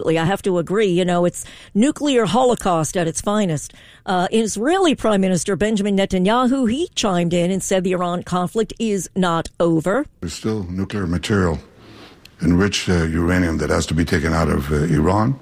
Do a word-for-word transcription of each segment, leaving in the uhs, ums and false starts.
I have to agree. You know, it's nuclear holocaust at its finest. Uh, Israeli Prime Minister Benjamin Netanyahu, he chimed in and said the Iran conflict is not over. There's still nuclear material, enriched uh, uranium that has to be taken out of uh, Iran.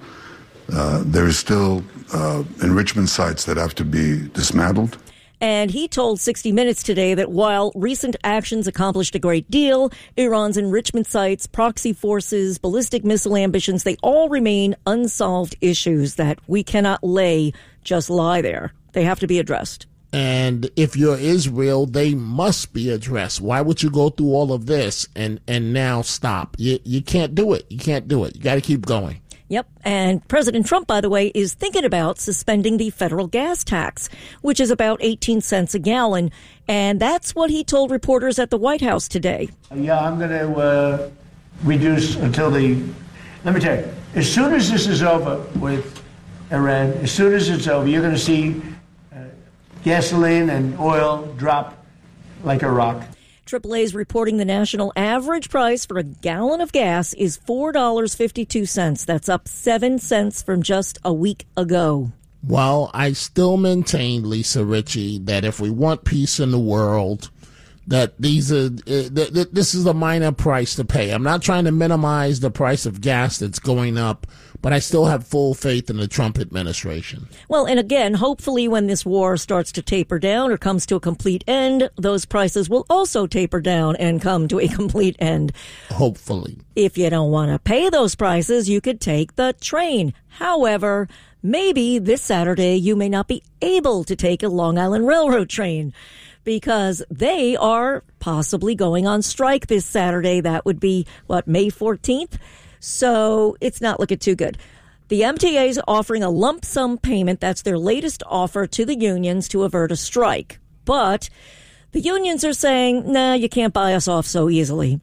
Uh, there is still uh, enrichment sites that have to be dismantled. And he told sixty minutes today that while recent actions accomplished a great deal, Iran's enrichment sites, proxy forces, ballistic missile ambitions, they all remain unsolved issues that we cannot lay, just lie there. They have to be addressed. And if you're Israel, they must be addressed. Why would you go through all of this and, and now stop? You, you can't do it. You can't do it. You got to keep going. Yep. And President Trump, by the way, is thinking about suspending the federal gas tax, which is about eighteen cents a gallon. And that's what he told reporters at the White House today. Yeah, I'm going to uh, reduce until the, let me tell you, as soon as this is over with Iran, as soon as it's over, you're going to see uh, gasoline and oil drop like a rock. triple A is reporting the national average price for a gallon of gas is four dollars and fifty-two cents. That's up seven cents from just a week ago. Well, I still maintain, Lisa Ritchie, that if we want peace in the world, that these are uh, th- th- this is a minor price to pay. I'm not trying to minimize the price of gas that's going up, but I still have full faith in the Trump administration. Well, and again, hopefully when this war starts to taper down or comes to a complete end, those prices will also taper down and come to a complete end. Hopefully. If you don't want to pay those prices, you could take the train. However, maybe this Saturday you may not be able to take a Long Island Railroad train, because they are possibly going on strike this Saturday. That would be, what, May fourteenth? So it's not looking too good. The M T A is offering a lump sum payment. That's their latest offer to the unions to avert a strike. But the unions are saying, nah, you can't buy us off so easily.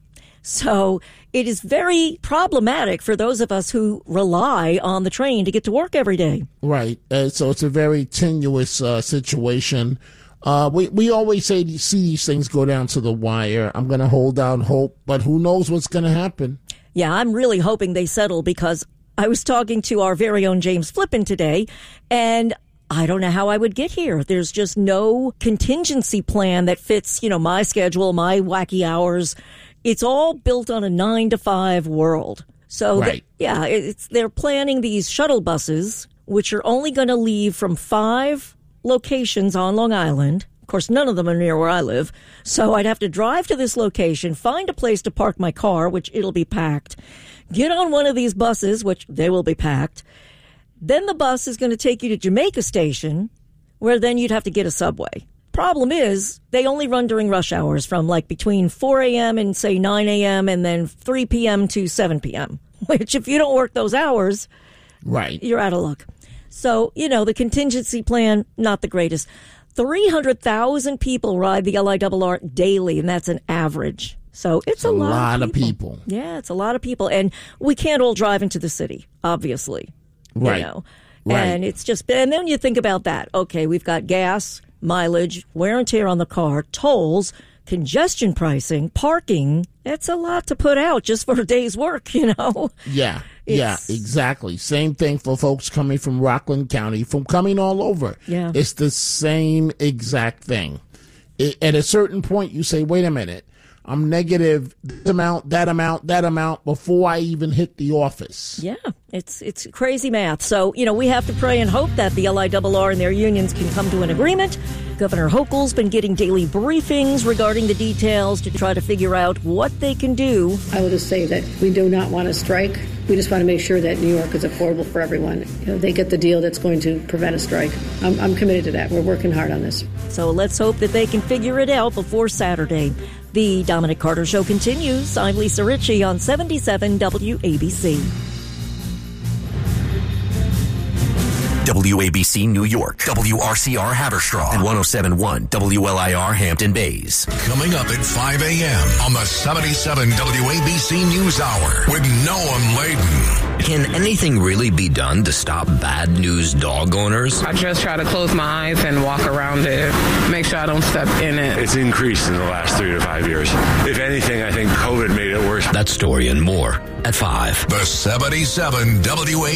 So it is very problematic for those of us who rely on the train to get to work every day. Right. Uh, so it's a very tenuous uh, situation. Uh, we, we always say, see these things go down to the wire. I'm going to hold out hope, but who knows what's going to happen? Yeah, I'm really hoping they settle, because I was talking to our very own James Flippin today, and I don't know how I would get here. There's just no contingency plan that fits, you know, my schedule, my wacky hours. It's all built on a nine to five world. So, right. they, yeah, it's they're planning these shuttle buses, which are only going to leave from five locations on Long Island. Of course, none of them are near where I live. So I'd have to drive to this location, find a place to park my car, which it'll be packed, get on one of these buses, which they will be packed. Then the bus is going to take you to Jamaica Station, where then you'd have to get a subway. Problem is, they only run during rush hours from like between four a.m. and say nine a.m. and then three p.m. to seven p.m., which if you don't work those hours, right, you're out of luck. So, you know, the contingency plan, not the greatest. three hundred thousand people ride the L I R R daily, and that's an average. So it's, it's a, a lot, lot of, people. of people. Yeah, it's a lot of people. And we can't all drive into the city, obviously. Right. You know? Right. And it's just, and then you think about that. Okay, we've got gas, mileage, wear and tear on the car, tolls, congestion pricing, parking. It's a lot to put out just for a day's work, you know? Yeah. It's, yeah, exactly. Same thing for folks coming from Rockland County, from coming all over. Yeah. It's the same exact thing. It, at a certain point, you say, wait a minute, I'm negative this amount, that amount, that amount before I even hit the office. Yeah, it's it's crazy math. So, you know, we have to pray and hope that the L I R R and their unions can come to an agreement. Governor Hochul's been getting daily briefings regarding the details to try to figure out what they can do. I will just say that we do not want to strike. We just want to make sure that New York is affordable for everyone. You know, they get the deal that's going to prevent a strike. I'm, I'm committed to that. We're working hard on this. So let's hope that they can figure it out before Saturday. The Dominic Carter Show continues. I'm Lisa Ritchie on seventy-seven W A B C. W A B C New York, W R C R Haverstraw, and one oh seven point one W L I R Hampton Bays. Coming up at five a.m. on the seventy-seven W A B C News Hour with Noam Laden. Can anything really be done to stop bad news dog owners? I just try to close my eyes and walk around it, make sure I don't step in it. It's increased in the last three to five years. If anything, I think COVID made it worse. That story and more at five. The seventy-seven W A